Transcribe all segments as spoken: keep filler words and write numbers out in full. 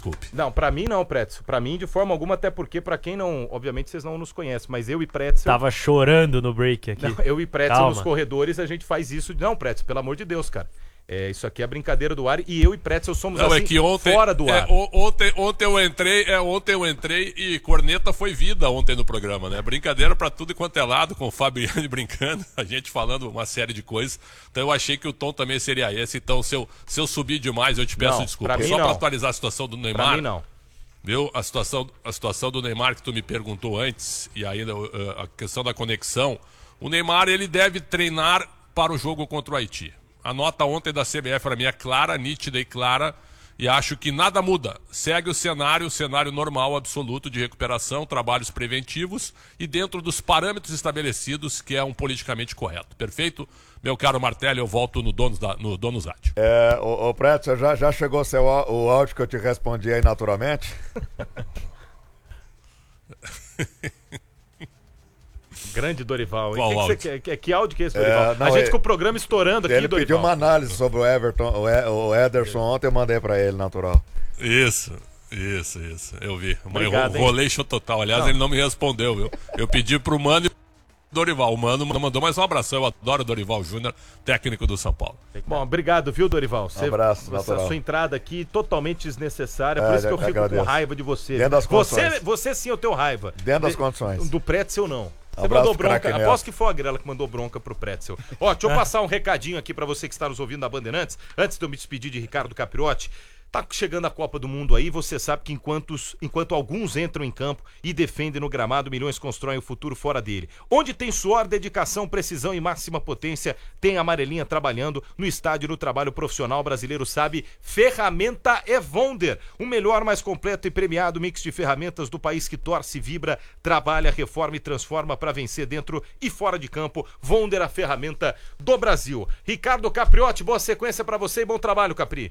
desculpe. Não, pra mim não, Pretzel. Pra mim, de forma alguma, até porque, pra quem não... Obviamente, vocês não nos conhecem, mas eu e Pretzel... Tava chorando no break aqui. Não, eu e Pretzel Calma. nos corredores, a gente faz isso. Não, Pretzel, pelo amor de Deus, cara. É, isso aqui é brincadeira do ar e eu e Pretzel somos Não, assim, é que ontem, fora do é, ar. o- ontem, ontem eu entrei, é, ontem eu entrei e corneta foi vida ontem no programa, né? Brincadeira pra tudo e quanto é lado, com o Fabiane brincando, a gente falando uma série de coisas. Então eu achei que o tom também seria esse. Então se eu, se eu subir demais, eu te peço Não, desculpa. pra mim Só não. pra atualizar a situação do Neymar. Pra mim não. Viu? A situação, a situação do Neymar que tu me perguntou antes, e ainda uh, a questão da conexão. O Neymar, ele deve treinar para o jogo contra o Haiti. A nota ontem da C B F para mim é clara, nítida e clara, e acho que nada muda. Segue o cenário, o cenário normal, absoluto de recuperação, trabalhos preventivos e dentro dos parâmetros estabelecidos, que é um politicamente correto. Perfeito? Meu caro Martelli, eu volto no Donos, da, no Donos Rádio. É, o, o Pretzel, já, já chegou seu, á- o áudio que eu te respondi aí naturalmente? Grande Dorival, hein? Qual Que que, áudio? você quer? que, que áudio que é esse, Dorival? É, não, a gente ele- com o programa estourando aqui, Ele Dorival. pediu uma análise sobre o Everton, o, E- o Ederson ontem, eu mandei pra ele, natural. Isso, isso, isso. Eu vi. Mas Obrigado, ro hein? rolei show total. Aliás, Não. ele não me respondeu, viu? Eu pedi pro Mano e pro Dorival. O Mano mandou mais um abração. Eu adoro o Dorival Júnior, técnico do São Paulo. Bom, obrigado, viu, Dorival? Você, abraço, você- natural. a sua entrada aqui totalmente desnecessária, por É, isso que eu fico agradeço. com raiva de você. Dentro das você, condições. você sim, eu tenho raiva. Dentro das De- condições. Do Pretzel, não. Você Abraço mandou pro bronca, craque aposto Nelson. que foi a Grela que mandou bronca pro Pretzel. Ó, deixa eu passar um recadinho aqui pra você que está nos ouvindo na Bandeirantes, antes de eu me despedir de Ricardo Capriotti. Tá chegando a Copa do Mundo aí, você sabe que enquanto, enquanto alguns entram em campo e defendem no gramado, milhões constroem o futuro fora dele. Onde tem suor, dedicação, precisão e máxima potência, tem a amarelinha trabalhando no estádio, no trabalho profissional brasileiro, sabe? Ferramenta Evonder, o melhor, mais completo e premiado mix de ferramentas do país que torce, vibra, trabalha, reforma e transforma para vencer dentro e fora de campo. Vonder, a ferramenta do Brasil. Ricardo Capriotti, boa sequência para você e bom trabalho, Capri.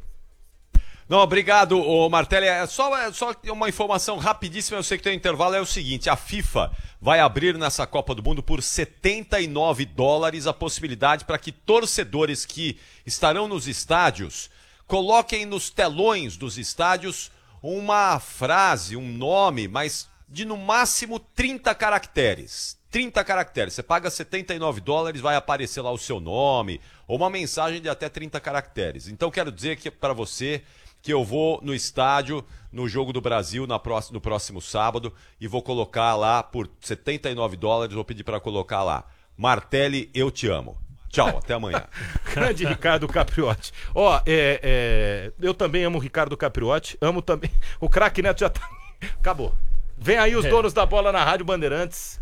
Não, obrigado, ô Martelli. É só, é só uma informação rapidíssima, eu sei que tem um intervalo, é o seguinte, a FIFA vai abrir nessa Copa do Mundo por setenta e nove dólares a possibilidade para que torcedores que estarão nos estádios coloquem nos telões dos estádios uma frase, um nome, mas de no máximo trinta caracteres. trinta caracteres. Você paga setenta e nove dólares, vai aparecer lá o seu nome, ou uma mensagem de até trinta caracteres. Então quero dizer que para você que eu vou no estádio, no Jogo do Brasil, na próxima, no próximo sábado, e vou colocar lá por setenta e nove dólares, vou pedir para colocar lá, Martelli, eu te amo. Tchau, até amanhã. Grande Ricardo Capriotti. Ó, é, é, eu também amo o Ricardo Capriotti, amo também, o craque Neto já tá, acabou. Vem aí os donos da bola na Rádio Bandeirantes.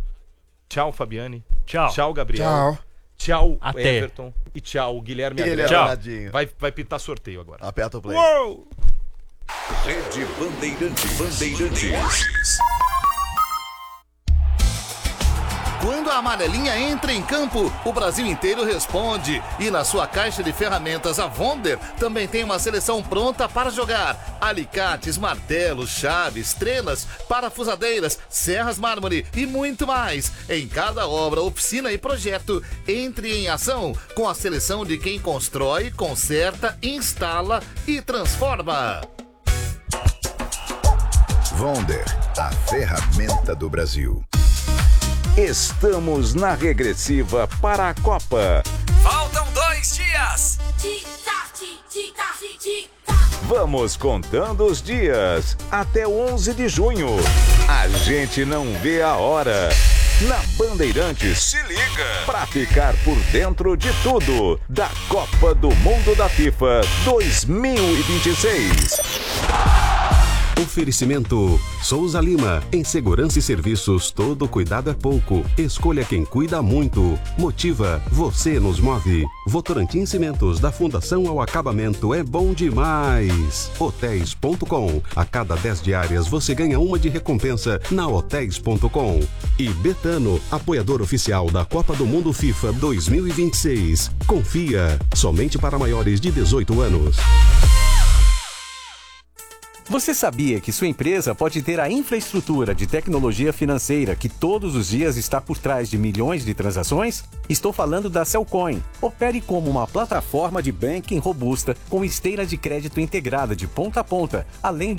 Tchau, Fabiane. Tchau. Tchau, Gabriel. Tchau. Tchau, Até. Everton. E tchau, Guilherme Ele é Agrelo. danadinho. Vai, vai pintar sorteio agora. Aperta o play. Rede Bandeirantes. Bandeirantes. Quando a amarelinha entra em campo, o Brasil inteiro responde. E na sua caixa de ferramentas, a Vonder também tem uma seleção pronta para jogar. Alicates, martelos, chaves, trelas, parafusadeiras, serras mármore e muito mais. Em cada obra, oficina e projeto, entre em ação com a seleção de quem constrói, conserta, instala e transforma. Vonder, a ferramenta do Brasil. Estamos na regressiva para a Copa. Faltam dois dias. Vamos contando os dias até onze de junho. A gente não vê a hora. Na Bandeirantes, se liga para ficar por dentro de tudo da Copa do Mundo da FIFA dois mil e vinte e seis. Oferecimento Souza Lima. Em segurança e serviços, todo cuidado é pouco. Escolha quem cuida muito. Motiva, você nos move. Votorantim Cimentos, da fundação ao acabamento, é bom demais. Hotéis ponto com. A cada dez diárias você ganha uma de recompensa na hotéis ponto com. E Betano, apoiador oficial da Copa do Mundo FIFA dois mil e vinte e seis. Confia, somente para maiores de dezoito anos. Você sabia que sua empresa pode ter a infraestrutura de tecnologia financeira que todos os dias está por trás de milhões de transações? Estou falando da Cellcoin. Opere como uma plataforma de banking robusta com esteira de crédito integrada de ponta a ponta, além